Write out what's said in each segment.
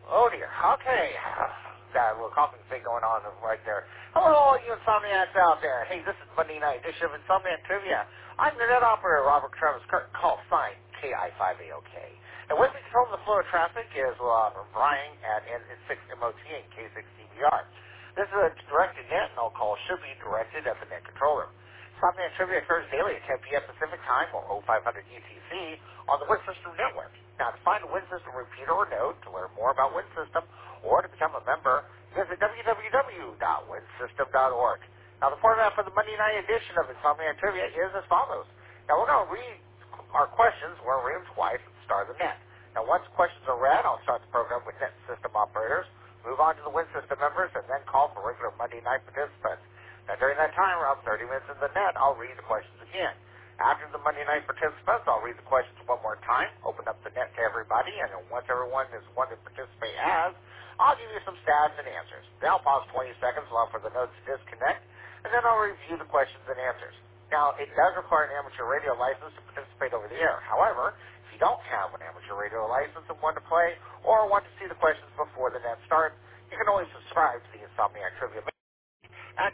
Oh dear. Okay. Got a little coughing thing going on right there. Hello, all you insomniacs out there. Hey, this is Monday night edition of Insomniac Trivia. I'm your net operator, Robert Travis Curtin, call sign KI5AOK. And with me controlling the flow of traffic is Brian at N6MOT and K6DVR. This is a directed net, and all calls should be directed at the net controller. Insomniac Trivia occurs daily at 10 p.m. Pacific Time or 0500 UTC on the Win System Network. Now, to find a Win System repeater or node, to learn more about Win System, or to become a member, visit www.winsystem.org. Now, the format for the Monday night edition of Insomniac Trivia is as follows. Now, we're going to read our questions. We're going to read them twice at the start of the net. Now, once questions are read, I'll start the program with net system operators, move on to the Win System members, and then call for regular Monday night participants. Now, during that time, around 30 minutes in the net, I'll read the questions again. After the Monday night participants, I'll read the questions one more time, open up the net to everybody, and then once everyone is wanting to participate as, I'll give you some stats and answers. Then I'll pause 20 seconds, allow for the notes to disconnect, and then I'll review the questions and answers. Now, it does require an amateur radio license to participate over the air. However, if you don't have an amateur radio license and want to play, or want to see the questions before the net starts, you can always subscribe to the Insomniac Trivia at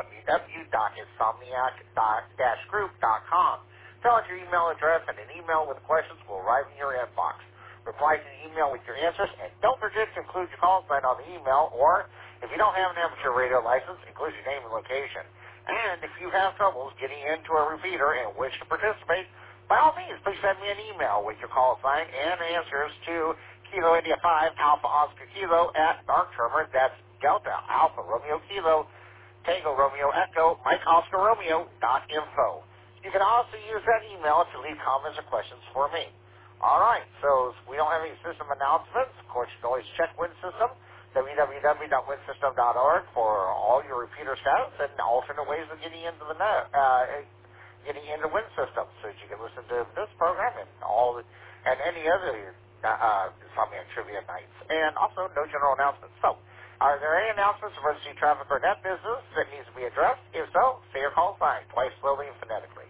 www.insomniac-group.com. Fill out your email address, and an email with questions will arrive in your inbox. Reply to the email with your answers, and don't forget to include your call sign on the email, or if you don't have an amateur radio license, include your name and location. And if you have troubles getting into a repeater and wish to participate, by all means, please send me an email with your call sign and answers to Kilo India 5 Alpha Oscar Kilo at Dark Tremor. That's Delta Alpha Romeo Kilo Tango Romeo Echo Mike Oscar Romeo .info. You can also use that email to leave comments or questions for me. All right, so if we don't have any system announcements, of course, you can always check Win System, www.winsystem.org for all your repeater status and alternate ways of getting into the net, getting into Win System, so that you can listen to this program and and any other Insomniac Trivia nights. And also, no general announcements. So, are there any announcements of emergency traffic or net business that needs to be addressed? If so, say your call sign twice slowly and phonetically.